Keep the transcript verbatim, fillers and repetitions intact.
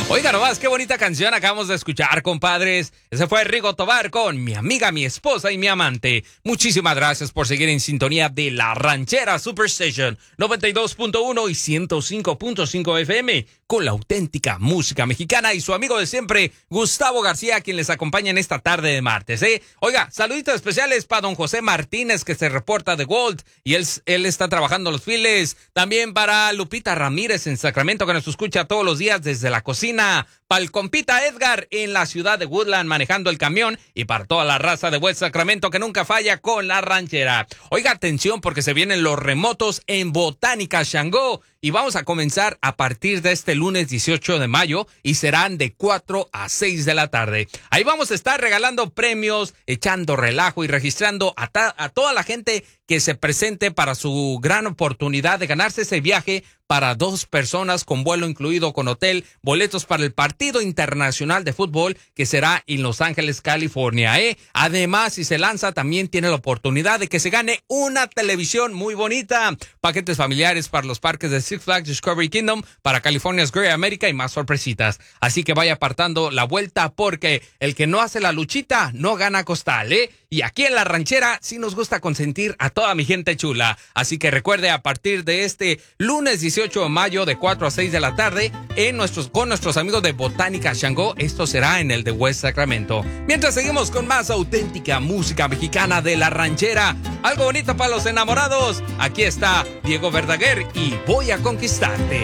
Oiga nomás, qué bonita canción acabamos de escuchar, compadres. Ese fue Rigo Tobar con Mi Amiga, Mi Esposa y Mi Amante. Muchísimas gracias por seguir en sintonía de La Ranchera Superstation noventa y dos punto uno y ciento cinco punto cinco F M con la auténtica música mexicana y su amigo de siempre, Gustavo García, quien les acompaña en esta tarde de martes, ¿eh? Oiga, saluditos especiales para don José Martínez, que se reporta de Gold y él, él está trabajando los files. También para Lupita Ramírez en Sacramento, que nos escucha todos los días desde la cocina. Para el compita Edgar en la ciudad de Woodland manejando el camión y para toda la raza de West Sacramento que nunca falla con La Ranchera. Oiga, atención porque se vienen los remotos en Botánica Shango y vamos a comenzar a partir de este lunes dieciocho de mayo y serán de cuatro a seis de la tarde. Ahí vamos a estar regalando premios, echando relajo y registrando a, ta- a toda la gente que se presente para su gran oportunidad de ganarse ese viaje para dos personas con vuelo incluido con hotel, boletos para el partido internacional de fútbol que será en Los Ángeles, California, ¿eh? Además, si se lanza, también tiene la oportunidad de que se gane una televisión muy bonita, paquetes familiares para los parques de Six Flags Discovery Kingdom, para California's Great America y más sorpresitas. Así que vaya apartando la vuelta porque el que no hace la luchita no gana costal, ¿eh? Y aquí en La Ranchera sí nos gusta consentir a toda mi gente chula. Así que recuerde, a partir de este lunes dieciocho de mayo de cuatro a seis de la tarde en nuestros, con nuestros amigos de Botánica Shango, esto será en el de West Sacramento. Mientras seguimos con más auténtica música mexicana de La Ranchera, algo bonito para los enamorados, aquí está Diego Verdaguer y Voy a Conquistarte.